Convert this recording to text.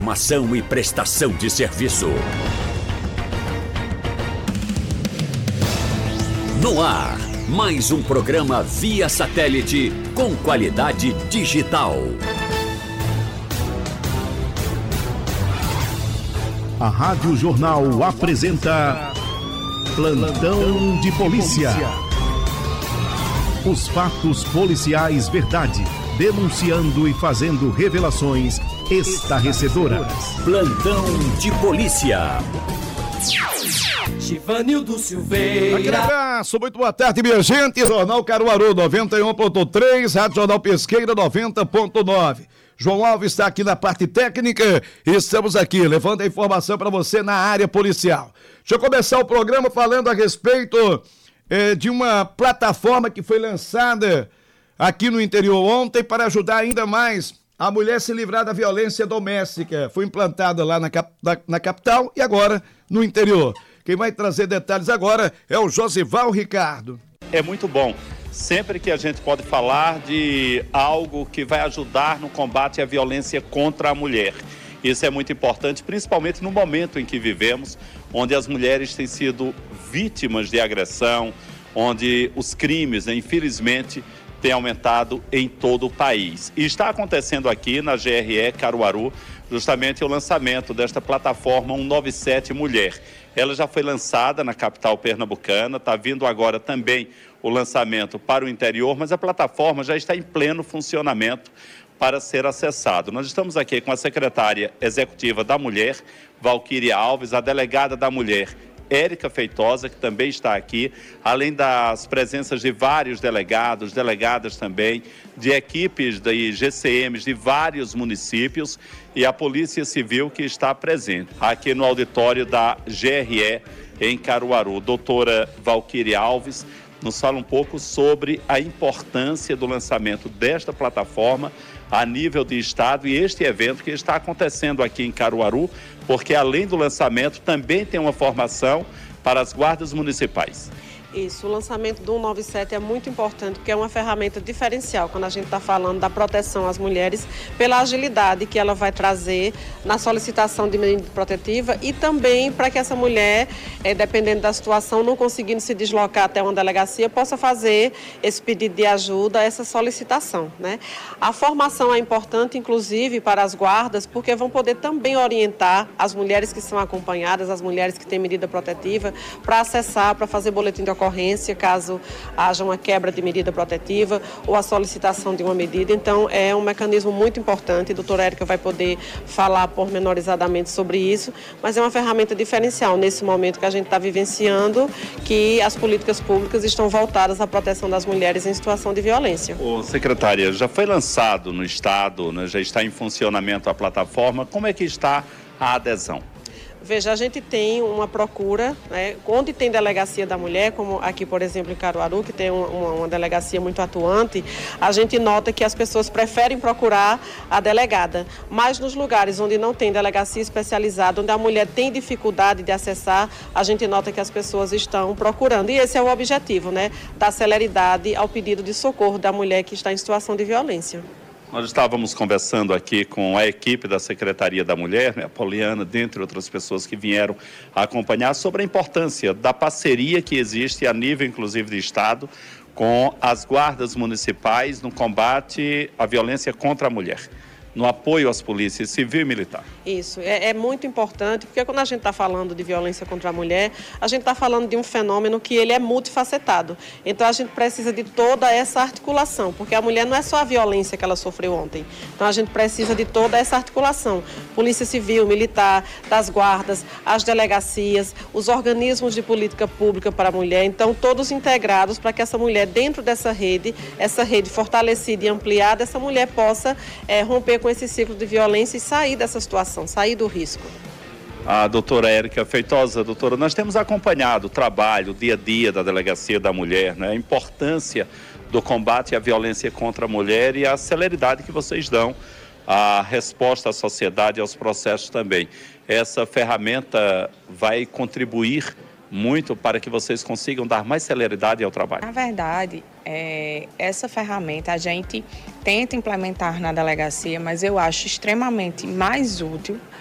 Informação e prestação de serviço. No ar, mais um programa via satélite com qualidade digital. A Rádio Jornal apresenta Plantão de Polícia. Os fatos policiais verdade, denunciando e fazendo revelações estarrecedoras. Plantão de Polícia. Givanildo Silveira. Aquele abraço, muito boa tarde, minha gente. Jornal Caruaru 91.3, Rádio Jornal Pesqueira 90.9. João Alves está aqui na parte técnica e estamos aqui levando a informação para você na área policial. Deixa eu começar o programa falando a respeito de uma plataforma que foi lançada aqui no interior ontem para ajudar ainda mais a mulher se livrar da violência doméstica. Foi implantada lá na capital e agora no interior. Quem vai trazer detalhes agora é o Josival Ricardo. É muito bom. Sempre que a gente pode falar de algo que vai ajudar no combate à violência contra a mulher. Isso é muito importante, principalmente no momento em que vivemos, onde as mulheres têm sido vítimas de agressão, onde os crimes, infelizmente, têm aumentado em todo o país. E está acontecendo aqui na GRE Caruaru, justamente o lançamento desta plataforma 197 Mulher. Ela já foi lançada na capital pernambucana, está vindo agora também o lançamento para o interior, mas a plataforma já está em pleno funcionamento para ser acessado. Nós estamos aqui com a secretária executiva da Mulher, Valquíria Alves, a delegada da Mulher, Érica Feitosa, que também está aqui, além das presenças de vários delegados, delegadas também, de equipes de GCMs de vários municípios e a Polícia Civil que está presente aqui no auditório da GRE em Caruaru. Doutora Valquíria Alves nos fala um pouco sobre a importância do lançamento desta plataforma a nível de estado e este evento que está acontecendo aqui em Caruaru, porque além do lançamento também tem uma formação para as guardas municipais. Isso, o lançamento do 197 é muito importante, porque é uma ferramenta diferencial quando a gente está falando da proteção às mulheres, pela agilidade que ela vai trazer na solicitação de medida protetiva e também para que essa mulher, dependendo da situação, não conseguindo se deslocar até uma delegacia, possa fazer esse pedido de ajuda, essa solicitação, né? A formação é importante, inclusive, para as guardas, porque vão poder também orientar as mulheres que são acompanhadas, as mulheres que têm medida protetiva, para acessar, para fazer boletim de ocorrência, caso haja uma quebra de medida protetiva ou a solicitação de uma medida. Então, é um mecanismo muito importante. A doutora Érica vai poder falar pormenorizadamente sobre isso, mas é uma ferramenta diferencial nesse momento que a gente está vivenciando, que as políticas públicas estão voltadas à proteção das mulheres em situação de violência. Ô, secretária, já foi lançado no estado, né, já está em funcionamento a plataforma. Como é que está a adesão? Veja, a gente tem uma procura, né, onde tem delegacia da mulher, como aqui, por exemplo, em Caruaru, que tem uma delegacia muito atuante, a gente nota que as pessoas preferem procurar a delegada. Mas nos lugares onde não tem delegacia especializada, onde a mulher tem dificuldade de acessar, a gente nota que as pessoas estão procurando. E esse é o objetivo, né, dar celeridade ao pedido de socorro da mulher que está em situação de violência. Nós estávamos conversando aqui com a equipe da Secretaria da Mulher, né, a Poliana, dentre outras pessoas que vieram acompanhar, sobre a importância da parceria que existe a nível, inclusive, de Estado, com as guardas municipais no combate à violência contra a mulher, no apoio às polícias civil e militar. Isso, é muito importante, porque quando a gente está falando de violência contra a mulher, a gente está falando de um fenômeno que ele é multifacetado. Então a gente precisa de toda essa articulação, porque a mulher não é só a violência que ela sofreu ontem. Então a gente precisa de toda essa articulação. Polícia Civil, Militar, das guardas, as delegacias, os organismos de política pública para a mulher, então todos integrados para que essa mulher, dentro dessa rede fortalecida e ampliada, essa mulher possa romper com esse ciclo de violência e sair dessa situação, sair do risco. A doutora Érica Feitosa, doutora, nós temos acompanhado o trabalho, o dia a dia da Delegacia da Mulher, né? A importância do combate à violência contra a mulher e a celeridade que vocês dão à resposta à sociedade e aos processos também. Essa ferramenta vai contribuir muito para que vocês consigam dar mais celeridade ao trabalho? Na verdade, essa ferramenta a gente tenta implementar na delegacia, mas eu acho extremamente mais útil